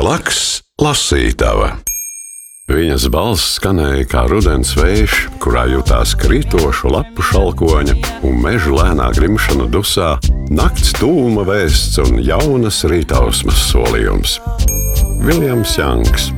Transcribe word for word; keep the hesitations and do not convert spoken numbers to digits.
Blakus lasītava. Viņas balss skanēja kā rudens vējš, kurā jutās krītošu lapu šalkoņa un meža lēnā grimšana dusā, nakts tūma vēsts un jaunas rītausmas solījums. Viljams Janks.